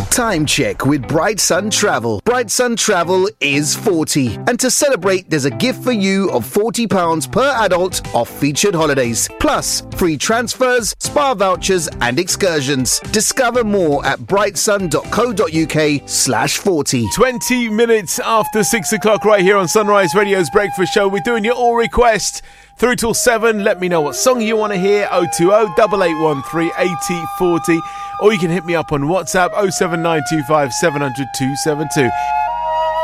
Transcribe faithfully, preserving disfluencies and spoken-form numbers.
Time check with Bright Sun Travel. Bright Sun Travel is forty. And to celebrate, there's a gift for you of forty pounds per adult off featured holidays. Plus, free transfers, spa vouchers and excursions. Discover more at brightsun.co.uk slash 40. twenty minutes after six o'clock right here on Sunrise Radio's Breakfast Show. We're doing your all request through till seven. Let me know what song you want to hear. oh two oh, eight eight one three, eight oh four oh. Or you can hit me up on WhatsApp oh seven nine two five, seven hundred, two seven two.